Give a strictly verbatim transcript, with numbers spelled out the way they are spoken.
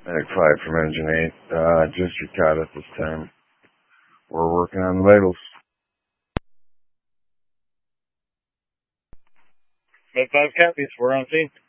Medic five from Engine eight, uh, just your cut at this time. We're working on the vitals. Med five copies, we're on scene.